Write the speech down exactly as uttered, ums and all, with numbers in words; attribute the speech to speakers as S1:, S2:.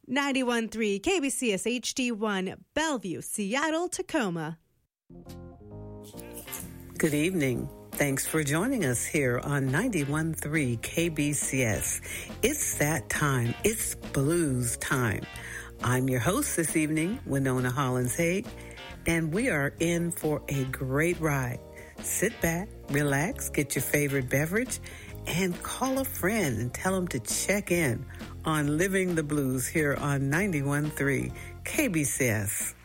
S1: ninety-one point three K B C S H D one, Bellevue, Seattle, Tacoma.
S2: Good evening. Thanks for joining us here on ninety-one point three K B C S. It's that time. It's blues time. I'm your host this evening, Winona Hollins-Haig, and we are in for a great ride. Sit back, relax, get your favorite beverage, and call a friend and tell them to check in on Living the Blues here on ninety-one point three K B C S.